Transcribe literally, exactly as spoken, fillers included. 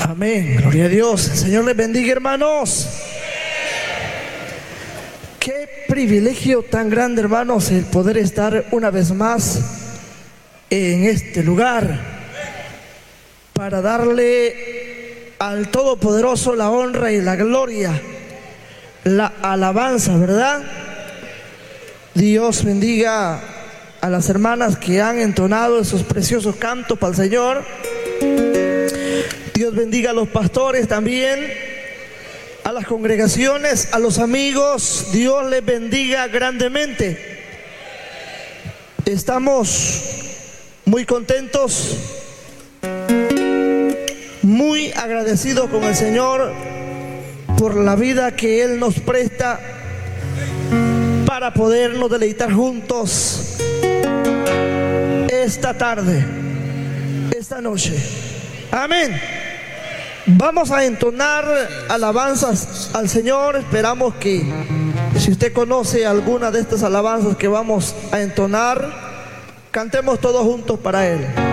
Amén, gloria a Dios. El Señor les bendiga, hermanos. Qué privilegio tan grande, hermanos, el poder estar una vez más en este lugar para darle al Todopoderoso la honra y la gloria, la alabanza, ¿verdad? Dios bendiga a las hermanas que han entonado esos preciosos cantos para el Señor. Dios bendiga a los pastores también, a las congregaciones, a los amigos. Dios les bendiga grandemente. Estamos muy contentos, muy agradecidos con el Señor por la vida que Él nos presta para podernos deleitar juntos esta tarde, esta noche. Amén. Vamos a entonar alabanzas al Señor. Esperamos que, si usted conoce alguna de estas alabanzas que vamos a entonar, cantemos todos juntos para Él.